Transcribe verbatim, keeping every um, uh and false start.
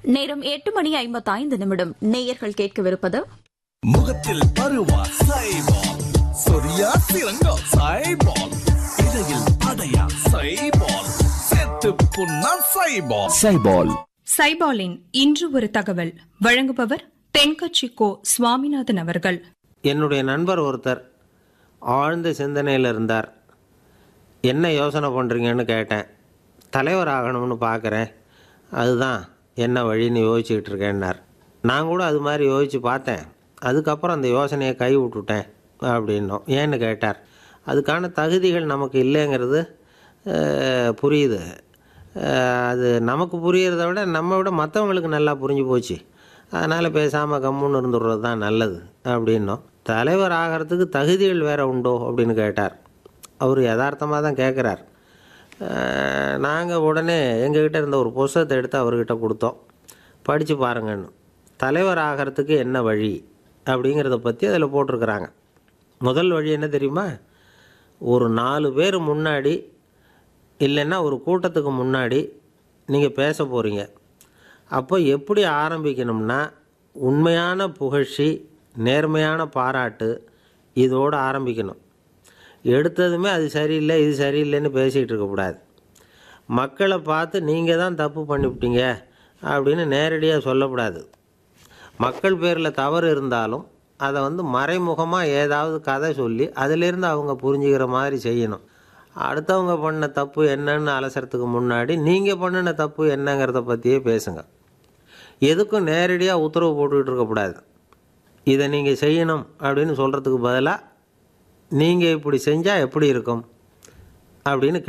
நேரம் எட்டு மணி ஐம்பத்தி ஐந்து நிமிடம். நேயர்கள் கேட்கவிருப்பது முகத்தில் பருவா சைபால், சொரியா சிறங்கா சைபால், இடையில் அடையா சைபால், செத்து புண்ணா சைபால். சைபால் சைபாலின் இன்று ஒரு தகவல் வழங்குபவர் தென்கட்சி கோ சுவாமிநாதன் அவர்கள். என்னுடைய நண்பர் ஒருத்தர் ஆழ்ந்த சிந்தனையில் இருந்தார். என்ன யோசனை பண்ணுறீங்கன்னு கேட்டேன். தலைவர் ஆகணும்னு பார்க்குறேன், அதுதான் என்ன வழின்னு யோசிச்சுக்கிட்டு இருக்கேன்னார். நான் கூட அது மாதிரி யோசித்து பார்த்தேன். அதுக்கப்புறம் அந்த யோசனையை கை விட்டுட்டேன் அப்படின்னோம். ஏன்னு கேட்டார். அதுக்கான தகுதிகள் நமக்கு இல்லைங்கிறது புரியுது. அது நமக்கு புரியறத விட நம்ம விட மற்றவங்களுக்கு நல்லா புரிஞ்சு போச்சு. அதனால் பேசாமல் கம்முன்னு இருந்துடுறது தான் நல்லது அப்படின்னோம். தலைவர் ஆகிறதுக்கு தகுதிகள் வேறு உண்டோ அப்படின்னு கேட்டார். அவர் யதார்த்தமாக தான் கேட்குறார். நாங்கள் உடனே எங்ககிட்ட இருந்த ஒரு புஸ்தகத்தை எடுத்து அவர்கிட்ட கொடுத்தோம். படித்து பாருங்கன்னு. தலைவர் ஆகிறதுக்கு என்ன வழி அப்படிங்கிறத பற்றி அதில் போட்டிருக்கிறாங்க. முதல் வழி என்ன தெரியுமா? ஒரு நாலு பேர் முன்னாடி இல்லைன்னா ஒரு கூட்டத்துக்கு முன்னாடி நீங்கள் பேச போகிறீங்க. அப்போ எப்படி ஆரம்பிக்கணும்னா, உண்மையான புகழ்ச்சி, நேர்மையான பாராட்டு, இதோடு ஆரம்பிக்கணும். எடுத்ததுமே அது சரியில்லை இது சரியில்லைன்னு பேசிகிட்டு இருக்கக்கூடாது. மக்களை பார்த்து நீங்கள் தான் தப்பு பண்ணிவிட்டீங்க அப்படின்னு நேரடியாக சொல்லக்கூடாது. மக்கள் பேரில் தவறு இருந்தாலும் அதை வந்து மறைமுகமாக ஏதாவது கதை சொல்லி அதிலிருந்து அவங்க புரிஞ்சுக்கிற மாதிரி செய்யணும். அடுத்தவங்க பண்ண தப்பு என்னன்னு அலசறதுக்கு முன்னாடி நீங்கள் பண்ணின தப்பு என்னங்கிறத பற்றியே பேசுங்க. எதுக்கும் நேரடியாக உத்தரவு போட்டுக்கிட்டு இருக்கக்கூடாது. இதை நீங்கள் செய்யணும் அப்படின்னு சொல்கிறதுக்கு பதிலாக நீங்கள் இப்படி செஞ்சால் எப்படி இருக்கும் அப்படின்னு